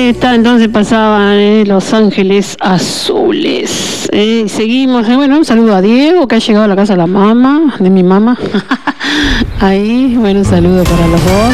Ahí está, entonces pasaban Los Ángeles Azules. Seguimos. Bueno, un saludo a Diego, que ha llegado a la casa de mi mamá. Ahí, bueno, un saludo para los dos.